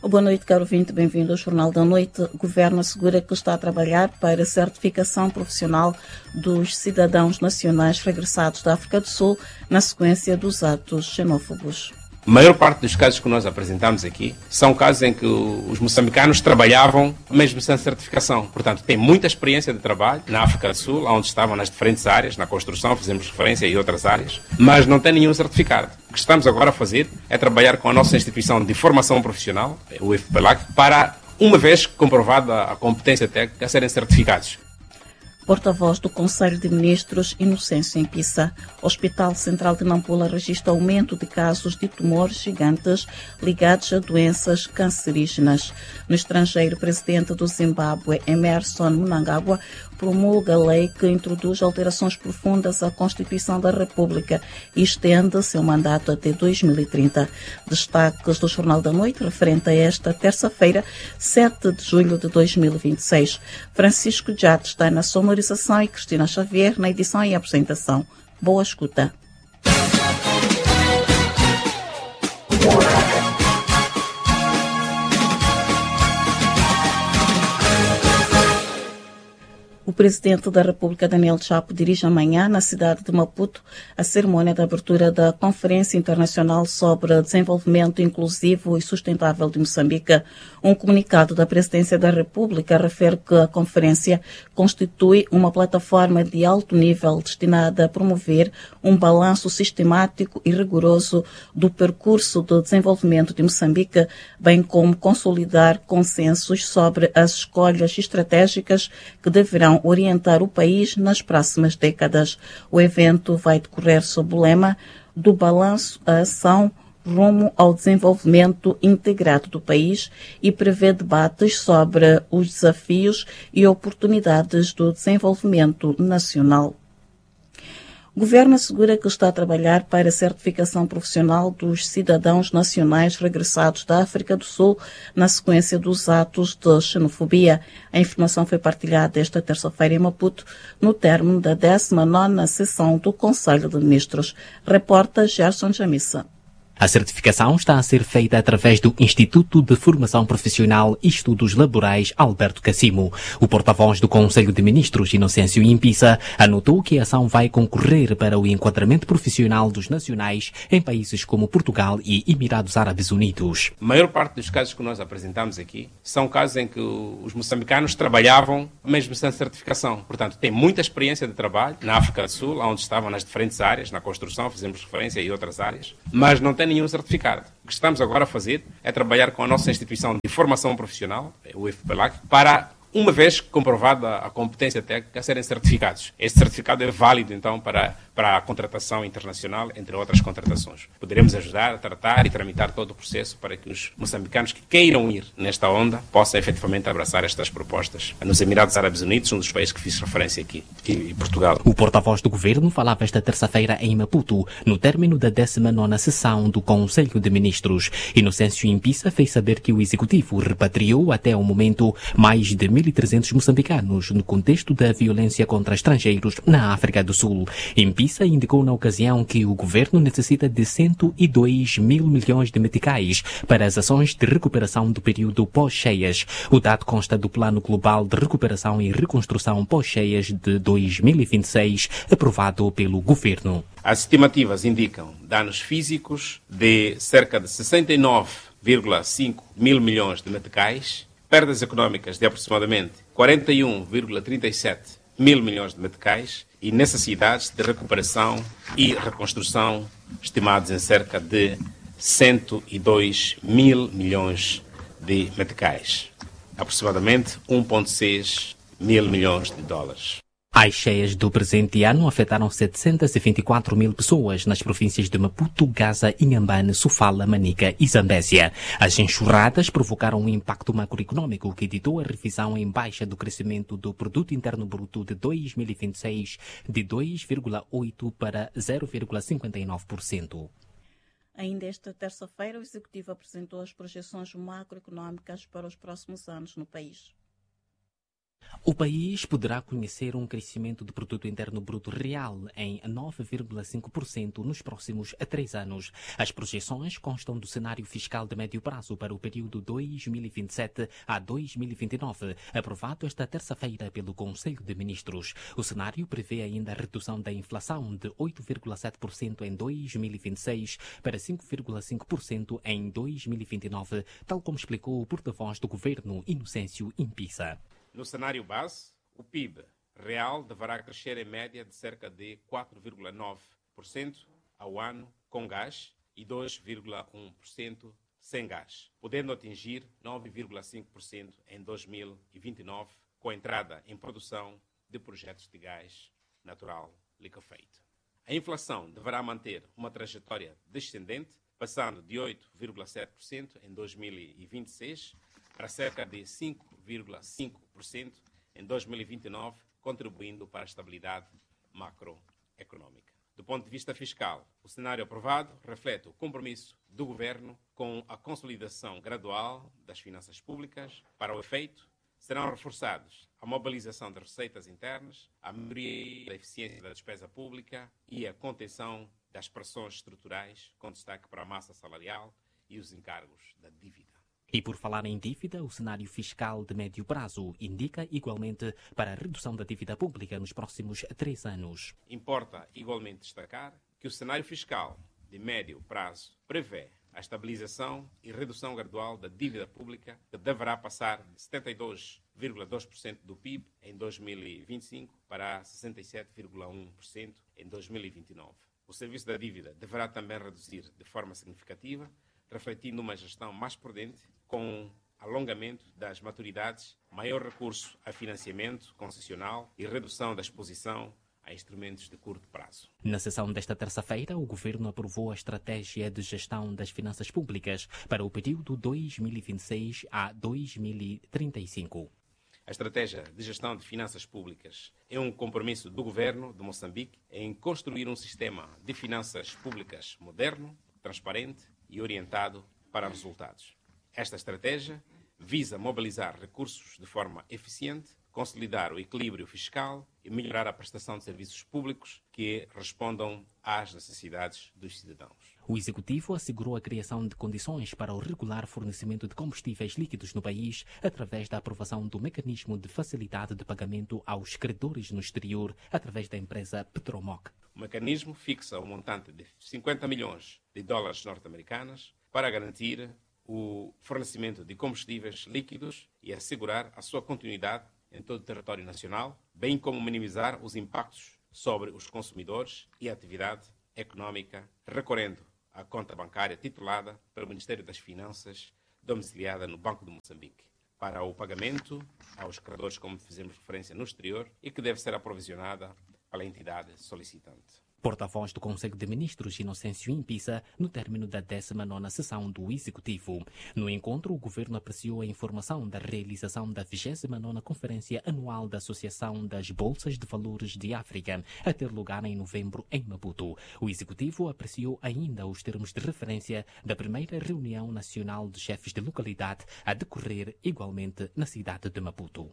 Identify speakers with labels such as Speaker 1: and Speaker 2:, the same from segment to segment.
Speaker 1: Boa noite, caro ouvinte, bem-vindo ao Jornal da Noite. O Governo assegura que está a trabalhar para a certificação profissional dos cidadãos nacionais regressados da África do Sul na sequência dos atos xenófobos.
Speaker 2: A maior parte dos casos que nós apresentamos aqui são casos em que os moçambicanos trabalhavam mesmo sem certificação. Portanto, têm muita experiência de trabalho na África do Sul, onde estavam nas diferentes áreas, na construção, fizemos referência e outras áreas, mas não têm nenhum certificado. O que estamos agora a fazer é trabalhar com a nossa instituição de formação profissional, o IFPLAC, para, uma vez comprovada a competência técnica, serem certificados.
Speaker 1: Porta-voz do Conselho de Ministros, Inocêncio Impissa. O Hospital Central de Nampula registra aumento de casos de tumores gigantes ligados a doenças cancerígenas. No estrangeiro, o presidente do Zimbábue, Emmerson Mnangagwa, promulga a lei que introduz alterações profundas à Constituição da República e estende seu mandato até 2030. Destaques do Jornal da Noite referente a esta terça-feira, 7 de julho de 2026. Francisco Jade está na sonorização e Cristina Xavier na edição e apresentação. Boa escuta. O presidente da República, Daniel Chapo, dirige amanhã, na cidade de Maputo, a cerimônia de abertura da Conferência Internacional sobre Desenvolvimento Inclusivo e Sustentável de Moçambique. Um comunicado da Presidência da República refere que a conferência constitui uma plataforma de alto nível destinada a promover um balanço sistemático e rigoroso do percurso de desenvolvimento de Moçambique, bem como consolidar consensos sobre as escolhas estratégicas que deverão orientar o país nas próximas décadas. O evento vai decorrer sob o lema do balanço à ação rumo ao desenvolvimento integrado do país e prevê debates sobre os desafios e oportunidades do desenvolvimento nacional. O Governo assegura que está a trabalhar para a certificação profissional dos cidadãos nacionais regressados da África do Sul na sequência dos atos de xenofobia. A informação foi partilhada esta terça-feira em Maputo, no término da 19ª sessão do Conselho de Ministros. Reporta Gerson Jamissa.
Speaker 3: A certificação está a ser feita através do Instituto de Formação Profissional e Estudos Laborais Alberto Cassimo. O porta-voz do Conselho de Ministros, Inocêncio Impissa, anotou que a ação vai concorrer para o enquadramento profissional dos nacionais em países como Portugal e Emirados Árabes Unidos.
Speaker 2: A maior parte dos casos que nós apresentamos aqui são casos em que os moçambicanos trabalhavam mesmo sem certificação. Portanto, têm muita experiência de trabalho na África do Sul, onde estavam nas diferentes áreas, na construção, fizemos referência e outras áreas, mas não têm nenhum certificado. O que estamos agora a fazer é trabalhar com a nossa instituição de formação profissional, o IFPLAC, para, uma vez comprovada a competência técnica, serem certificados. Este certificado é válido, então, para a contratação internacional, entre outras contratações. Poderemos ajudar a tratar e tramitar todo o processo para que os moçambicanos que queiram ir nesta onda possam efetivamente abraçar estas propostas. Nos Emirados Árabes Unidos, um dos países que fiz referência aqui, e Portugal.
Speaker 3: O porta-voz do Governo falava esta terça-feira em Maputo, no término da 19ª sessão do Conselho de Ministros. Inocêncio Impissa fez saber que o Executivo repatriou até o momento mais de 1.300 moçambicanos no contexto da violência contra estrangeiros na África do Sul. Impissa indicou na ocasião que o governo necessita de 102 mil milhões de meticais para as ações de recuperação do período pós-cheias. O dado consta do Plano Global de Recuperação e Reconstrução pós-cheias de 2026, aprovado pelo governo.
Speaker 2: As estimativas indicam danos físicos de cerca de 69,5 mil milhões de meticais, perdas económicas de aproximadamente 41,37 mil milhões de meticais e necessidades de recuperação e reconstrução estimados em cerca de 102 mil milhões de meticais, aproximadamente 1,6 mil milhões de dólares.
Speaker 3: As cheias do presente ano afetaram 724 mil pessoas nas províncias de Maputo, Gaza, Inhambane, Sofala, Manica e Zambésia. As enxurradas provocaram um impacto macroeconômico que ditou a revisão em baixa do crescimento do Produto Interno Bruto de 2026 de 2,8% para 0,59%.
Speaker 1: Ainda esta terça-feira, o Executivo apresentou as projeções macroeconômicas para os próximos anos no país.
Speaker 3: O país poderá conhecer um crescimento do produto interno bruto real em 9,5% nos próximos 3 anos. As projeções constam do cenário fiscal de médio prazo para o período 2027 a 2029, aprovado esta terça-feira pelo Conselho de Ministros. O cenário prevê ainda a redução da inflação de 8,7% em 2026 para 5,5% em 2029, tal como explicou o porta-voz do governo, Inocêncio Impisa.
Speaker 2: No cenário base, o PIB real deverá crescer em média de cerca de 4,9% ao ano com gás e 2,1% sem gás, podendo atingir 9,5% em 2029, com a entrada em produção de projetos de gás natural liquefeito. A inflação deverá manter uma trajetória descendente, passando de 8,7% em 2026 para cerca de 5,5% em 2029, contribuindo para a estabilidade macroeconômica. Do ponto de vista fiscal, o cenário aprovado reflete o compromisso do governo com a consolidação gradual das finanças públicas. Para o efeito, serão reforçados a mobilização das receitas internas, a melhoria da eficiência da despesa pública e a contenção das pressões estruturais, com destaque para a massa salarial e os encargos da dívida.
Speaker 3: E por falar em dívida, o cenário fiscal de médio prazo indica igualmente para a redução da dívida pública nos próximos 3 anos.
Speaker 2: Importa igualmente destacar que o cenário fiscal de médio prazo prevê a estabilização e redução gradual da dívida pública, que deverá passar de 72,2% do PIB em 2025 para 67,1% em 2029. O serviço da dívida deverá também reduzir de forma significativa, refletindo uma gestão mais prudente, com alongamento das maturidades, maior recurso a financiamento concessional e redução da exposição a instrumentos de curto prazo.
Speaker 3: Na sessão desta terça-feira, o governo aprovou a estratégia de gestão das finanças públicas para o período 2026 a 2035.
Speaker 2: A estratégia de gestão de finanças públicas é um compromisso do governo de Moçambique em construir um sistema de finanças públicas moderno, transparente e orientado para resultados. Esta estratégia visa mobilizar recursos de forma eficiente, consolidar o equilíbrio fiscal e melhorar a prestação de serviços públicos que respondam às necessidades dos cidadãos.
Speaker 3: O Executivo assegurou a criação de condições para o regular fornecimento de combustíveis líquidos no país através da aprovação do mecanismo de facilidade de pagamento aos credores no exterior através da empresa Petromoc.
Speaker 2: O mecanismo fixa um montante de 50 milhões de dólares norte-americanos para garantir o fornecimento de combustíveis líquidos e assegurar a sua continuidade em todo o território nacional, bem como minimizar os impactos sobre os consumidores e a atividade econômica, recorrendo à conta bancária titulada pelo Ministério das Finanças, domiciliada no Banco de Moçambique, para o pagamento aos credores, como fizemos referência no exterior, e que deve ser aprovisionada pela entidade solicitante.
Speaker 3: Porta-voz do Conselho de Ministros, Inocêncio Impisa, no término da 19ª sessão do Executivo. No encontro, o Governo apreciou a informação da realização da 29ª Conferência Anual da Associação das Bolsas de Valores de África, a ter lugar em novembro em Maputo. O Executivo apreciou ainda os termos de referência da primeira reunião nacional de chefes de localidade a decorrer igualmente na cidade de Maputo.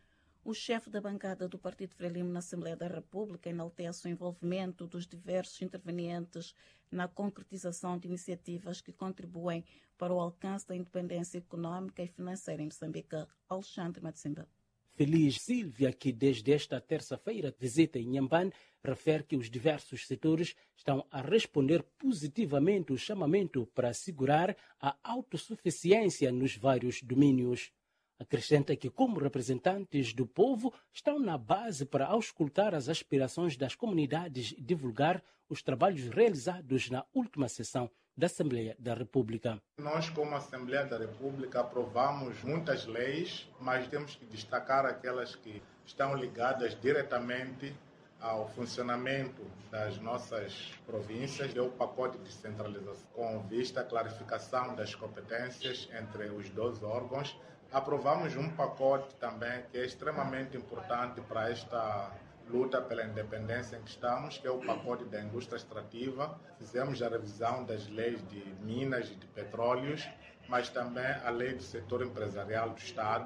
Speaker 1: O chefe da bancada do Partido Frelimo na Assembleia da República enaltece o envolvimento dos diversos intervenientes na concretização de iniciativas que contribuem para o alcance da independência econômica e financeira em Moçambique. Alexandre Matsimba.
Speaker 4: Feliz Silvia, que desde esta terça-feira visita Inhambane, refere que os diversos setores estão a responder positivamente ao chamamento para assegurar a autossuficiência nos vários domínios. Acrescenta que, como representantes do povo, estão na base para auscultar as aspirações das comunidades e divulgar os trabalhos realizados na última sessão da Assembleia da República.
Speaker 5: Nós, como Assembleia da República, aprovamos muitas leis, mas temos que destacar aquelas que estão ligadas diretamente ao funcionamento das nossas províncias, é o pacote de descentralização, com vista à clarificação das competências entre os dois órgãos. Aprovamos um pacote também que é extremamente importante para esta luta pela independência em que estamos, que é o pacote da indústria extrativa. Fizemos a revisão das leis de minas e de petróleos, mas também a lei do setor empresarial do Estado.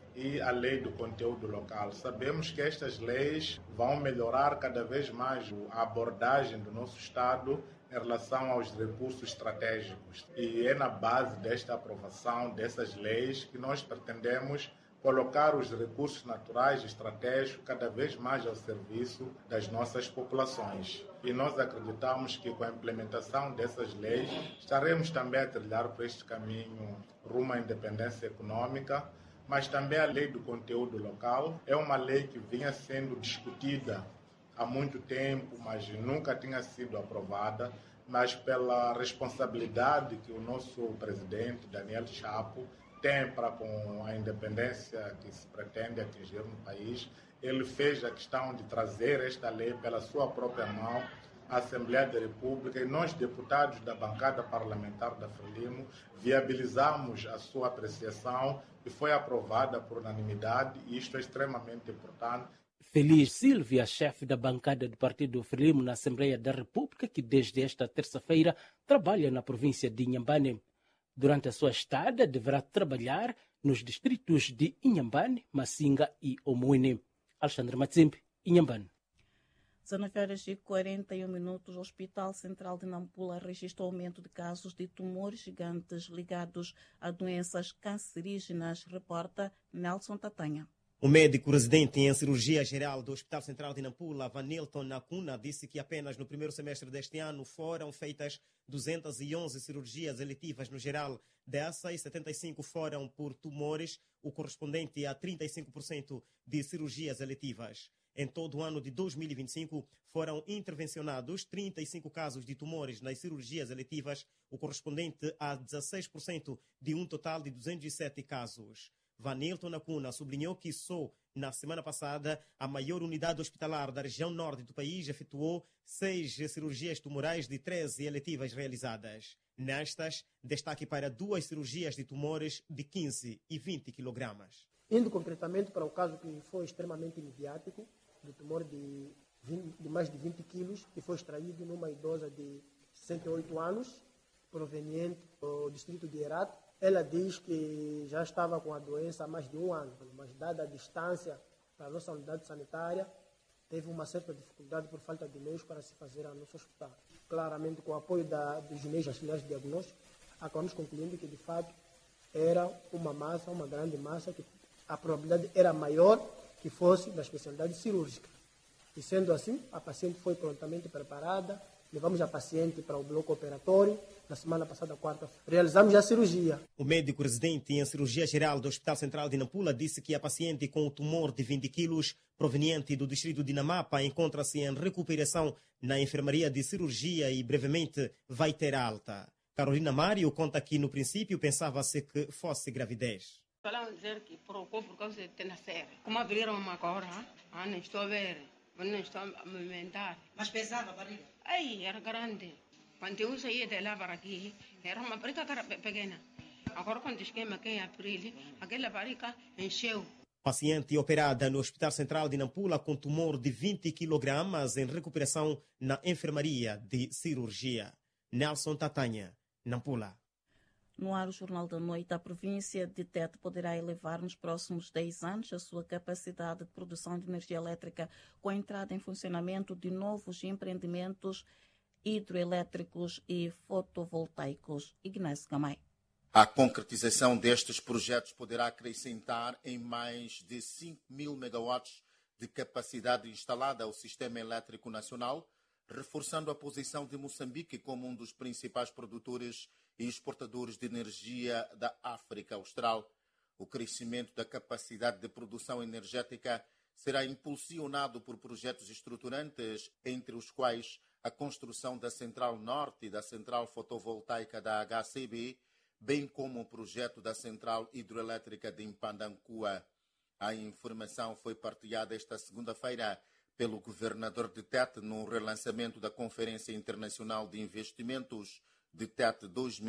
Speaker 5: e a lei do conteúdo local. Sabemos que estas leis vão melhorar cada vez mais a abordagem do nosso Estado em relação aos recursos estratégicos. E é na base desta aprovação dessas leis que nós pretendemos colocar os recursos naturais estratégicos cada vez mais ao serviço das nossas populações. E nós acreditamos que com a implementação dessas leis estaremos também a trilhar por este caminho rumo à independência econômica, mas também a lei do conteúdo local é uma lei que vinha sendo discutida há muito tempo, mas nunca tinha sido aprovada, mas pela responsabilidade que o nosso presidente, Daniel Chapo, tem para com a independência que se pretende atingir no país, ele fez a questão de trazer esta lei pela sua própria mão à Assembleia da República e nós, deputados da bancada parlamentar da Frelimo, viabilizamos a sua apreciação e foi aprovada por unanimidade e isto é extremamente importante.
Speaker 4: Feliz Silvia, chefe da bancada do Partido Frelimo na Assembleia da República, que desde esta terça-feira trabalha na província de Inhambane. Durante a sua estada, deverá trabalhar nos distritos de Inhambane, Massinga e Omuine. Alexandre Matsimbe, Inhambane.
Speaker 1: 19h41, o Hospital Central de Nampula registrou aumento de casos de tumores gigantes ligados a doenças cancerígenas, reporta Nelson Tatanha.
Speaker 6: O médico residente em cirurgia geral do Hospital Central de Nampula, Vanilton Nakuna, disse que apenas no primeiro semestre deste ano foram feitas 211 cirurgias eletivas no geral. Dessas, 75 foram por tumores, o correspondente a 35% de cirurgias eletivas. Em todo o ano de 2025, foram intervencionados 35 casos de tumores nas cirurgias eletivas, o correspondente a 16% de um total de 207 casos. Vanilton Nakuna sublinhou que só na semana passada a maior unidade hospitalar da região norte do país efetuou 6 cirurgias tumorais de 13 eletivas realizadas. Nestas, destaque para 2 cirurgias de tumores de 15 e 20 quilogramas.
Speaker 7: Indo concretamente para o caso que foi extremamente midiático, do tumor de mais de 20 quilos, que foi extraído numa idosa de 68 anos, proveniente do distrito de Herat. Ela diz que já estava com a doença há mais de um ano, mas dada a distância para a nossa unidade sanitária, teve uma certa dificuldade por falta de meios para se fazer a nosso hospital. Claramente, com o apoio dos meios auxiliares de diagnóstico, acabamos concluindo que, de fato, era uma grande massa, que a probabilidade era maior que fosse da especialidade cirúrgica. E sendo assim, a paciente foi prontamente preparada, levamos a paciente para o bloco operatório. Na semana passada, quarta-feira, realizamos a cirurgia.
Speaker 6: O médico residente em cirurgia geral do Hospital Central de Nampula disse que a paciente com o tumor de 20 quilos, proveniente do distrito de Namapa, encontra-se em recuperação na enfermaria de cirurgia e brevemente vai ter alta. Carolina Mário conta que, no princípio, pensava-se que fosse gravidez.
Speaker 8: Falaram dizer que provocou por causa de ter nascer. Como abriram uma agora, não estou a ver, não estou a movimentar.
Speaker 9: Mas pesava a barriga?
Speaker 8: Ai, era grande. Quando eu saía de lá para aqui, era uma barriga pequena. Agora, quando esquema aqui em abril, aquela barriga encheu.
Speaker 6: Paciente operada no Hospital Central de Nampula com tumor de 20 quilogramas em recuperação na enfermaria de cirurgia. Nelson Tatanha, Nampula.
Speaker 1: No ar, o Jornal da Noite, a província de Tete poderá elevar nos próximos 10 anos a sua capacidade de produção de energia elétrica com a entrada em funcionamento de novos empreendimentos hidroelétricos e fotovoltaicos. Ignacio Gamay.
Speaker 10: A concretização destes projetos poderá acrescentar em mais de 5.000 megawatts de capacidade instalada ao sistema elétrico nacional, reforçando a posição de Moçambique como um dos principais produtores e exportadores de energia da África Austral. O crescimento da capacidade de produção energética será impulsionado por projetos estruturantes, entre os quais a construção da Central Norte e da Central Fotovoltaica da HCB, bem como o projeto da Central Hidroelétrica de Impandancua. A informação foi partilhada esta segunda-feira pelo governador de Tete no relançamento da Conferência Internacional de Investimentos de Tete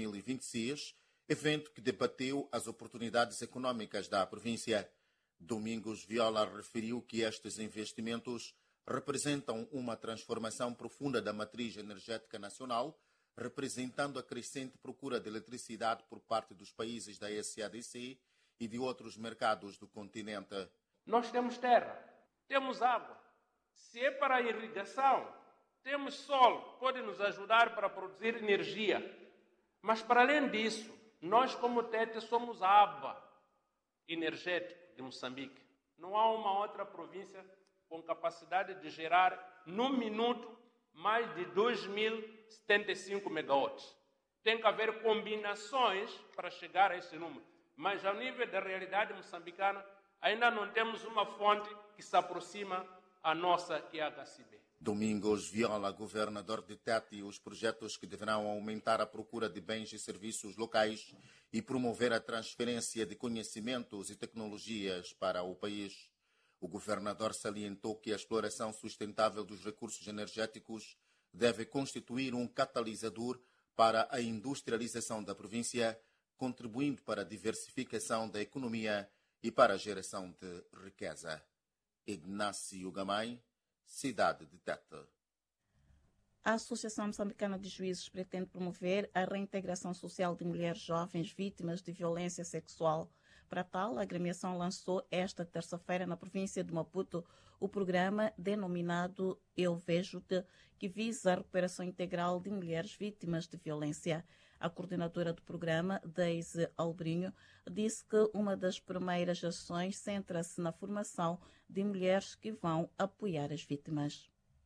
Speaker 10: 2026, evento que debateu as oportunidades econômicas da província. Domingos Viola referiu que estes investimentos representam uma transformação profunda da matriz energética nacional, representando a crescente procura de eletricidade por parte dos países da SADC e de outros mercados do continente.
Speaker 9: Nós temos terra, temos água. Se é para a irrigação, temos sol, pode nos ajudar para produzir energia. Mas, para além disso, nós, como Tete, somos a aba energética de Moçambique. Não há uma outra província com capacidade de gerar, num minuto, mais de 2.075 megawatts. Tem que haver combinações para chegar a esse número. Mas, ao nível da realidade moçambicana, ainda não temos uma fonte que se aproxima à nossa, que é a HCB.
Speaker 10: Domingos Viola, governador de Tete, os projetos que deverão aumentar a procura de bens e serviços locais e promover a transferência de conhecimentos e tecnologias para o país. O governador salientou que a exploração sustentável dos recursos energéticos deve constituir um catalisador para a industrialização da província, contribuindo para a diversificação da economia e para a geração de riqueza. Ignácio Gamay, cidade de Tete.
Speaker 1: A Associação Moçambicana de Juízes pretende promover a reintegração social de mulheres jovens vítimas de violência sexual. Para tal, a agremiação lançou esta terça-feira na província de Maputo o programa denominado Eu Vejo-te, que visa a recuperação integral de mulheres vítimas de violência. A coordenadora do programa, Deise Albrinho, disse que uma das primeiras ações centra-se na formação de mulheres que vão apoiar as vítimas.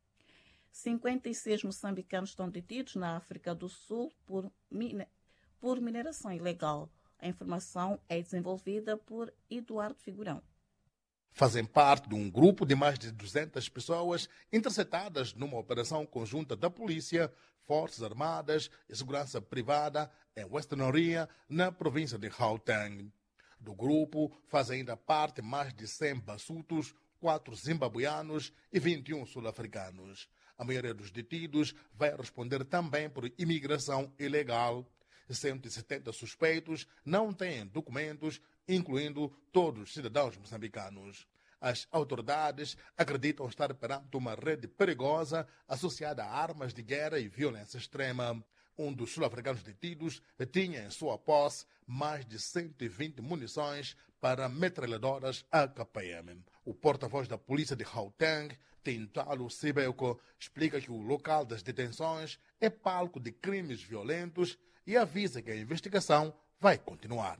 Speaker 1: 56 moçambicanos estão detidos na África do Sul por mineração ilegal. A informação é desenvolvida por Eduardo Figurão.
Speaker 11: Fazem parte de um grupo de mais de 200 pessoas interceptadas numa operação conjunta da polícia, Forças Armadas e Segurança Privada em Western Area, na província de Gauteng. Do grupo fazem ainda parte mais de 100 bassutos, 4 zimbabuianos e 21 sul-africanos. A maioria dos detidos vai responder também por imigração ilegal. 170 suspeitos não têm documentos, incluindo todos os cidadãos moçambicanos. As autoridades acreditam estar perante uma rede perigosa associada a armas de guerra e violência extrema. Um dos sul-africanos detidos tinha em sua posse mais de 120 munições para metralhadoras AKPM. O porta-voz da polícia de Gauteng, Tintalo Sibelko, explica que o local das detenções é palco de crimes violentos e avisa que a investigação vai continuar.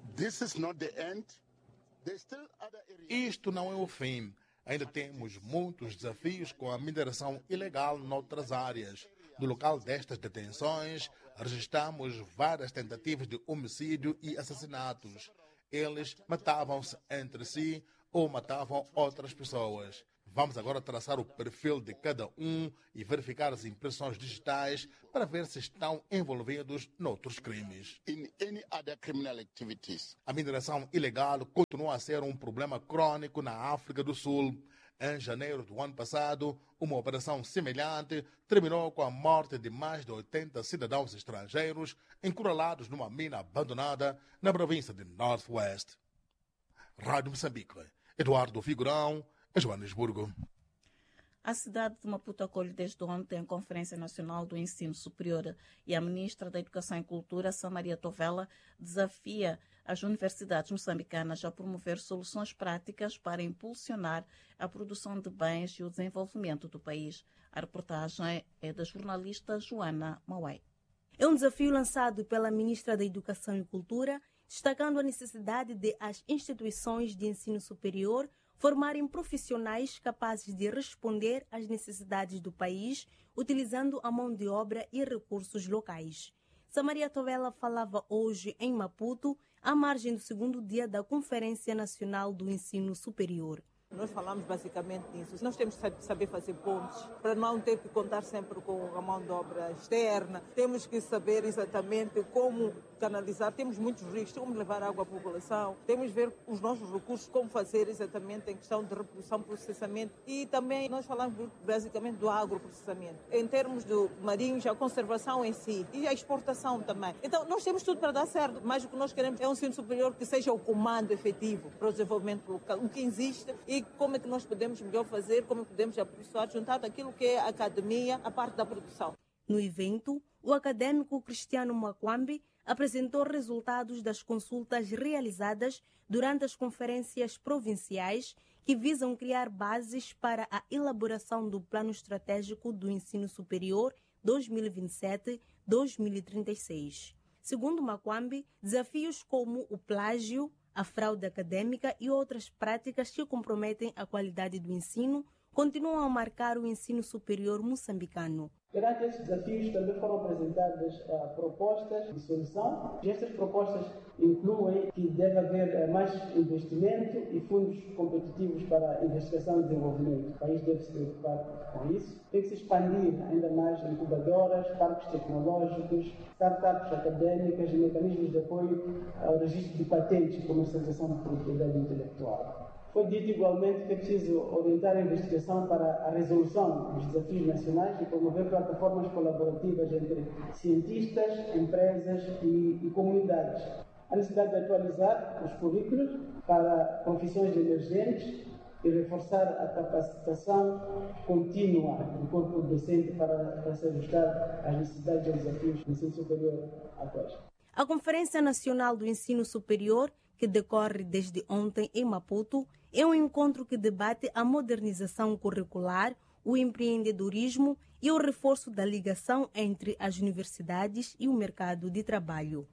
Speaker 11: Isto não é o fim. Ainda temos muitos desafios com a mineração ilegal noutras áreas. No local destas detenções, registramos várias tentativas de homicídio e assassinatos. Eles matavam-se entre si ou matavam outras pessoas. Vamos agora traçar o perfil de cada um e verificar as impressões digitais para ver se estão envolvidos noutros crimes. A mineração ilegal continua a ser um problema crônico na África do Sul. Em janeiro do ano passado, uma operação semelhante terminou com a morte de mais de 80 cidadãos estrangeiros encurralados numa mina abandonada na província de Northwest. Rádio Moçambique, Eduardo Figurão, Joanesburgo.
Speaker 1: A cidade de Maputo acolhe desde ontem a Conferência Nacional do Ensino Superior e a ministra da Educação e Cultura, Samaria Tovela, desafia as universidades moçambicanas a promover soluções práticas para impulsionar a produção de bens e o desenvolvimento do país. A reportagem é da jornalista Joana Mauai.
Speaker 12: É um desafio lançado pela ministra da Educação e Cultura, destacando a necessidade de as instituições de ensino superior formarem profissionais capazes de responder às necessidades do país, utilizando a mão de obra e recursos locais. Samaria Tovela falava hoje em Maputo, à margem do segundo dia da Conferência Nacional do Ensino Superior.
Speaker 13: Nós falamos basicamente nisso. Nós temos que saber fazer pontes para não ter que contar sempre com a mão de obra externa. Temos que saber exatamente como canalizar. Temos muitos riscos, como levar água à população. Temos que ver os nossos recursos, como fazer exatamente em questão de reprodução, processamento. E também nós falamos basicamente do agroprocessamento. Em termos do marinhos, a conservação em si e a exportação também. Então nós temos tudo para dar certo, mas o que nós queremos é um ensino superior que seja o comando efetivo para o desenvolvimento local, o que existe e como é que nós podemos melhor fazer, como podemos aperfeiçoar, juntar aquilo que é a academia, a parte da produção.
Speaker 12: No evento, o acadêmico Cristiano Makwambi apresentou resultados das consultas realizadas durante as conferências provinciais que visam criar bases para a elaboração do Plano Estratégico do Ensino Superior 2027-2036. Segundo Makwambi, desafios como o plágio, a fraude acadêmica e outras práticas que comprometem a qualidade do ensino continuam a marcar o ensino superior moçambicano.
Speaker 14: Perante estes desafios também foram apresentadas propostas de solução. E estas propostas incluem que deve haver mais investimento e fundos competitivos para a investigação e desenvolvimento. O país deve se preocupar com isso. Tem que se expandir ainda mais incubadoras, parques tecnológicos, startups acadêmicas e mecanismos de apoio ao registro de patentes e comercialização de propriedade intelectual. Foi dito igualmente que é preciso orientar a investigação para a resolução dos desafios nacionais e promover plataformas colaborativas entre cientistas, empresas e comunidades. A necessidade de atualizar os currículos para profissões emergentes e reforçar a capacitação contínua do corpo docente para se ajustar às necessidades e aos desafios do ensino superior atuais.
Speaker 12: A Conferência Nacional do Ensino Superior, que decorre desde ontem em Maputo, é um encontro que debate a modernização curricular, o empreendedorismo e o reforço da ligação entre as universidades e o mercado de trabalho.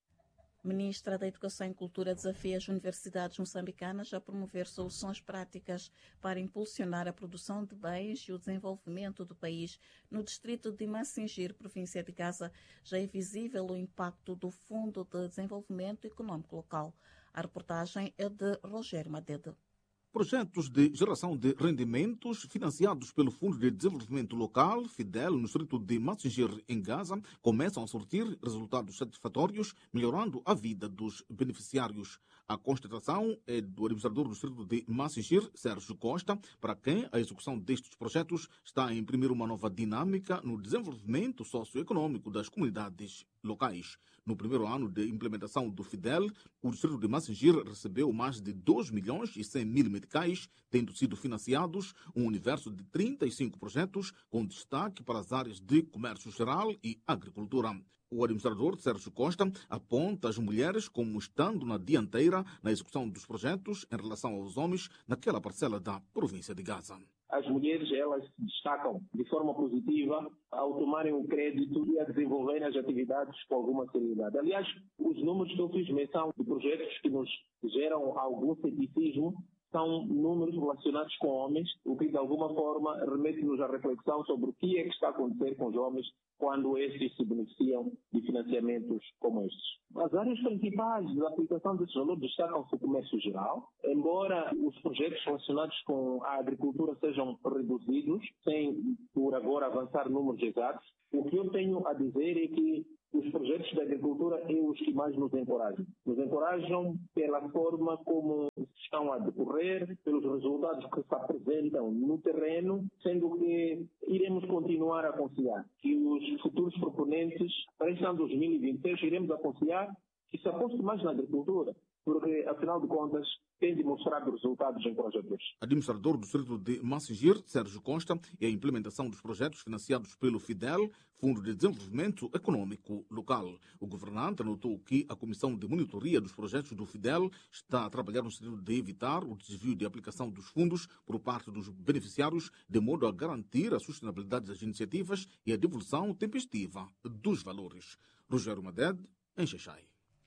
Speaker 1: Ministra da Educação e Cultura desafia as universidades moçambicanas a promover soluções práticas para impulsionar a produção de bens e o desenvolvimento do país. No distrito de Massingir, província de Gaza, já é visível o impacto do Fundo de Desenvolvimento Econômico Local. A reportagem é de Rogério Madede.
Speaker 15: Projetos de geração de rendimentos financiados pelo Fundo de Desenvolvimento Local, FIDEL, no distrito de Massingir, em Gaza, começam a surtir resultados satisfatórios, melhorando a vida dos beneficiários. A constatação é do administrador do distrito de Massingir, Sérgio Costa, para quem a execução destes projetos está a imprimir uma nova dinâmica no desenvolvimento socioeconômico das comunidades locais. No primeiro ano de implementação do FIDEL, o distrito de Massingir recebeu mais de 2.100.000 meticais, tendo sido financiados um universo de 35 projetos, com destaque para as áreas de comércio geral e agricultura. O administrador, Sérgio Costa, aponta as mulheres como estando na dianteira na execução dos projetos em relação aos homens naquela parcela da província de Gaza.
Speaker 16: As mulheres, elas se destacam de forma positiva ao tomarem o crédito e a desenvolverem as atividades com alguma seriedade. Aliás, os números que eu fiz menção de projetos que nos geram algum ceticismo são números relacionados com homens, o que de alguma forma remete-nos à reflexão sobre o que é que está a acontecer com os homens quando estes se beneficiam de financiamentos como estes. As áreas principais da aplicação desses valores destacam-se o comércio geral, embora os projetos relacionados com a agricultura sejam reduzidos, sem por agora avançar números exatos. O que eu tenho a dizer é que os projetos da agricultura é os que mais nos encorajam. Nos encorajam pela forma como estão a decorrer, pelos resultados que se apresentam no terreno, sendo que iremos continuar a aconselhar que os futuros proponentes, para este ano 2026, iremos aconselhar que se aposte mais na agricultura, porque, afinal de contas, tem demonstrado resultados encorajadores.
Speaker 15: Administrador do distrito de Massingir, Sérgio Costa, e a implementação dos projetos financiados pelo FIDEL, Fundo de Desenvolvimento Econômico Local. O governante anotou que a Comissão de Monitoria dos Projetos do FIDEL está a trabalhar no sentido de evitar o desvio de aplicação dos fundos por parte dos beneficiários, de modo a garantir a sustentabilidade das iniciativas e a devolução tempestiva dos valores. Rogério Madede, em Xaixai.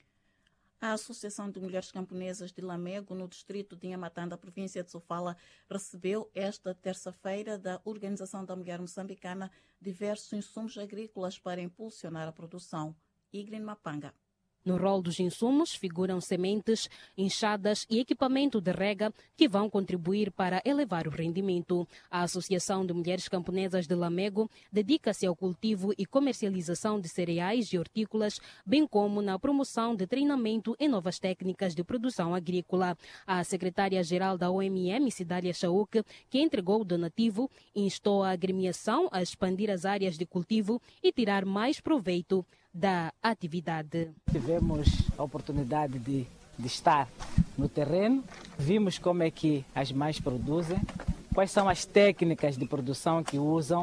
Speaker 1: A Associação de Mulheres Camponesas de Lamego, no distrito de Inhamatanda, província de Sofala, recebeu esta terça-feira da Organização da Mulher Moçambicana diversos insumos agrícolas para impulsionar a produção. Igrin Mapanga.
Speaker 17: No rol dos insumos figuram sementes, enxadas e equipamento de rega que vão contribuir para elevar o rendimento. A Associação de Mulheres Camponesas de Lamego dedica-se ao cultivo e comercialização de cereais e hortícolas, bem como na promoção de treinamento em novas técnicas de produção agrícola. A secretária-geral da OMM, Cidália Chauk, que entregou o donativo, instou a agremiação a expandir as áreas de cultivo e tirar mais proveito da atividade.
Speaker 18: Tivemos a oportunidade de estar no terreno, vimos como é que as mães produzem, quais são as técnicas de produção que usam,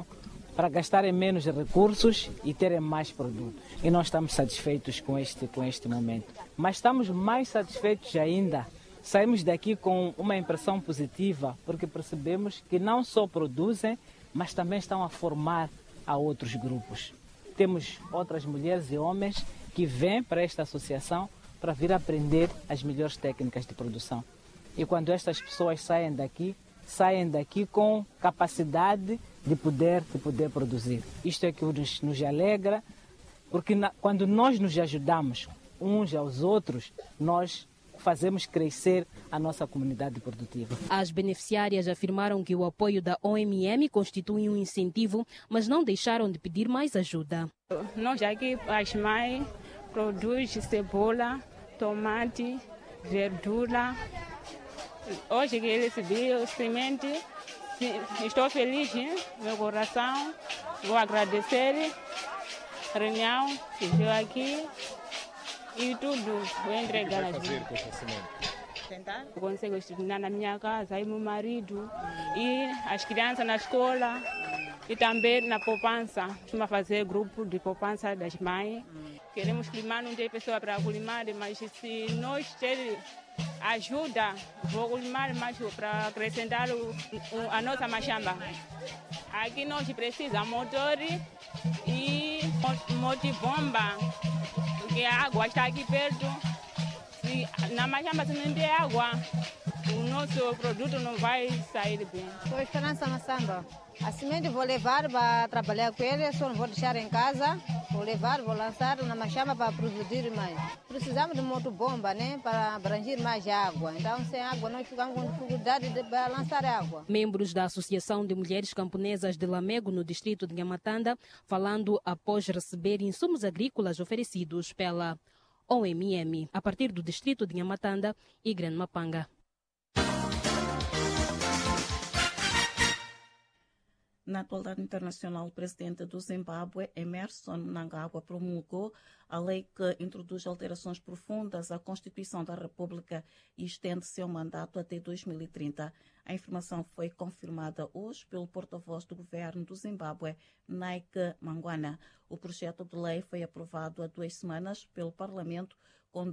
Speaker 18: para gastarem menos recursos e terem mais produtos. E nós estamos satisfeitos com este momento. Mas estamos mais satisfeitos ainda. Saímos daqui com uma impressão positiva, porque percebemos que não só produzem, mas também estão a formar a outros grupos. Temos outras mulheres e homens que vêm para esta associação para vir aprender as melhores técnicas de produção. E quando estas pessoas saem daqui com capacidade de poder produzir. Isto é que nos alegra, porque quando nós nos ajudamos uns aos outros, nós fazemos crescer a nossa comunidade produtiva.
Speaker 17: As beneficiárias afirmaram que o apoio da OMM constitui um incentivo, mas não deixaram de pedir mais ajuda.
Speaker 19: Nós aqui, as mães, produzem cebola, tomate, verdura. Hoje que eu recebi o semente, estou feliz, hein? Meu coração, vou agradecer a reunião que veio aqui. E tudo, vou entregar a gente. Tentar? Consigo estudar na minha casa, e meu marido, e as crianças na escola, e também na poupança. Costuma fazer grupo de poupança das mães. Queremos limar, não tem pessoa para limar, mas se nós termos ajuda, vou limar mais para acrescentar a nossa machamba. Aqui nós precisamos de motor e motobomba. Porque a água está aqui perto. Na machamba, se não tem água, o nosso produto não vai sair bem.
Speaker 20: Sou Esperança Massamba. A semente vou levar para trabalhar com ele, só não vou deixar em casa. Vou levar, vou lançar na machamba para produzir mais. Precisamos de motobomba, né, para abranger mais água. Então, sem água, nós ficamos com dificuldade de lançar água.
Speaker 17: Membros da Associação de Mulheres Camponesas de Lamego, no distrito de Nhamatanda, falando após receber insumos agrícolas oferecidos pela OMM, a partir do distrito de Nhamatanda e Grande Mapanga.
Speaker 1: Na atualidade internacional, o presidente do Zimbábue, Emmerson Mnangagwa, promulgou a lei que introduz alterações profundas à Constituição da República e estende seu mandato até 2030. A informação foi confirmada hoje pelo porta-voz do governo do Zimbábue, Naik Mangwana. O projeto de lei foi aprovado há 2 semanas pelo Parlamento com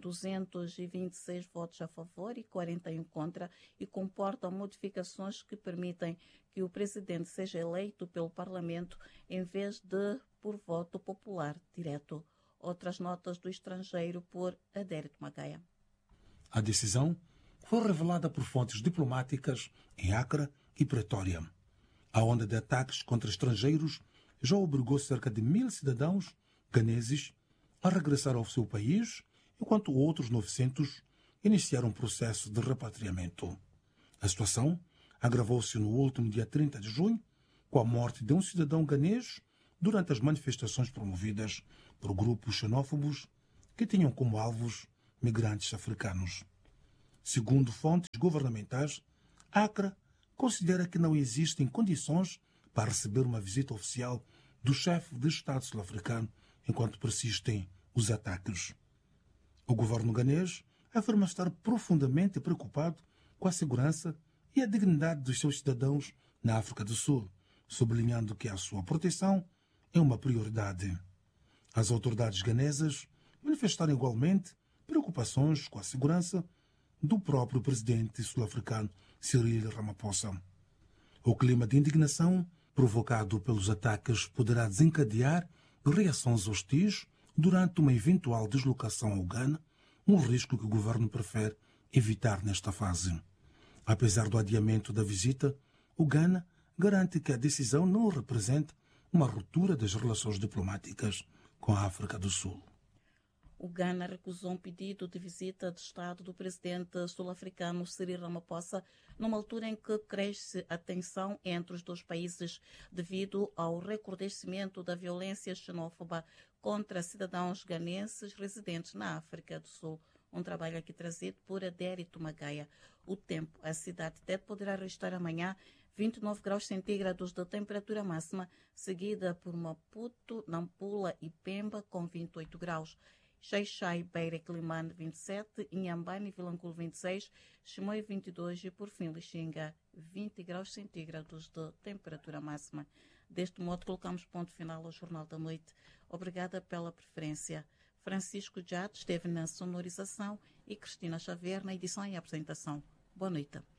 Speaker 1: 226 votos a favor e 41 contra e comporta modificações que permitem que o presidente seja eleito pelo Parlamento em vez de por voto popular direto. Outras notas do estrangeiro por Adérito Magaia.
Speaker 21: A decisão foi revelada por fontes diplomáticas em Accra e Pretória. A onda de ataques contra estrangeiros já obrigou cerca de 1.000 cidadãos ganeses a regressar ao seu país, enquanto outros 900 iniciaram um processo de repatriamento. A situação agravou-se no último dia 30 de junho, com a morte de um cidadão ganês durante as manifestações promovidas por grupos xenófobos que tinham como alvos migrantes africanos. Segundo fontes governamentais, Accra considera que não existem condições para receber uma visita oficial do chefe de Estado sul-africano enquanto persistem os ataques. O governo ganês afirma estar profundamente preocupado com a segurança e a dignidade dos seus cidadãos na África do Sul, sublinhando que a sua proteção é uma prioridade. As autoridades ganesas manifestaram igualmente preocupações com a segurança do próprio presidente sul-africano Cyril Ramaphosa. O clima de indignação provocado pelos ataques poderá desencadear reações hostis durante uma eventual deslocação ao Ghana, um risco que o governo prefere evitar nesta fase. Apesar do adiamento da visita, o Ghana garante que a decisão não representa uma ruptura das relações diplomáticas com a África do Sul.
Speaker 1: O Ghana recusou um pedido de visita de Estado do presidente sul-africano Cyril Ramaphosa, numa altura em que cresce a tensão entre os dois países devido ao recrudescimento da violência xenófoba contra cidadãos ganenses residentes na África do Sul. Um trabalho aqui trazido por Adérito Magaia. O tempo, a cidade de Tete poderá registrar amanhã 29 graus centígrados de temperatura máxima, seguida por Maputo, Nampula e Pemba com 28 graus. Xai-Xai, Beira e Climane 27, Inhambane e Vilanculo 26, Chimoio 22 e por fim Lixinga 20 graus centígrados de temperatura máxima. Deste modo colocamos ponto final ao Jornal da Noite. Obrigada pela preferência. Francisco Jade esteve na sonorização e Cristina Xavier na edição e apresentação. Boa noite.